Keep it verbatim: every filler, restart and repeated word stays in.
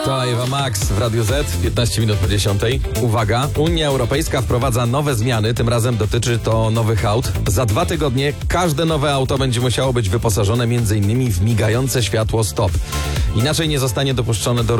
To Ewa Max w Radiu Z, piętnaście minut po dziesiątej. Uwaga, Unia Europejska wprowadza nowe zmiany, tym razem dotyczy to nowych aut. Za dwa tygodnie każde nowe auto będzie musiało być wyposażone między innymi w migające światło stop. Inaczej nie zostanie dopuszczone do